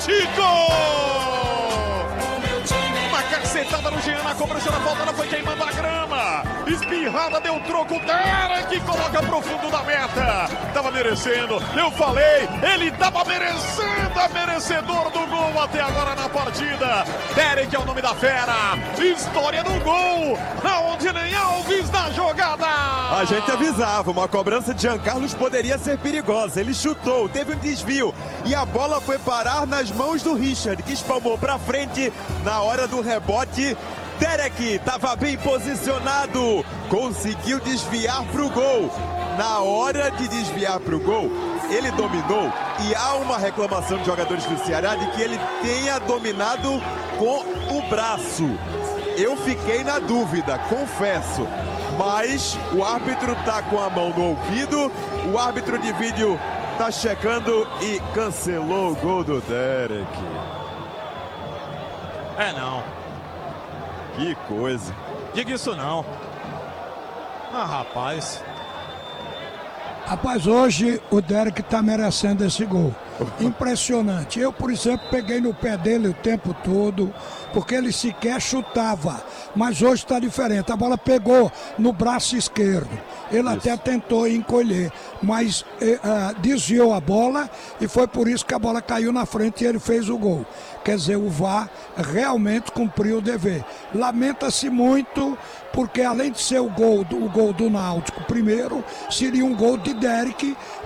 Uma cacetada no Jean na cobrança da falta, ela foi queimando a grama. Espirrada, deu troco, Derek coloca pro fundo da meta. Tava merecendo, eu falei, ele tava merecendo, é merecedor do gol até agora na partida. Derek é o nome da fera, história do gol, aonde nem Alves na jogada. A gente avisava, uma cobrança de Jean Carlos poderia ser perigosa. Ele chutou, teve um desvio e a bola foi parar nas mãos do Richard, que espalmou pra frente na hora do rebote. Derek estava bem posicionado, conseguiu desviar para o gol. Na hora de desviar para o gol, ele dominou e há uma reclamação de jogadores do Ceará de que ele tenha dominado com o braço. Eu fiquei na dúvida, confesso, mas o árbitro tá com a mão no ouvido, o árbitro de vídeo tá checando e cancelou o gol do Derek. Não. Que coisa. Diga isso não. Rapaz. Rapaz, hoje o Derek tá merecendo esse gol. Impressionante. Eu, por exemplo, peguei no pé dele o tempo todo, porque ele sequer chutava. Mas hoje está diferente. A bola pegou no braço esquerdo. Ele até tentou encolher, mas desviou a bola e foi por isso que a bola caiu na frente e ele fez o gol. Quer dizer, o VAR realmente cumpriu o dever. Lamenta-se muito, porque além de ser o gol do Náutico primeiro, seria um gol de Derek,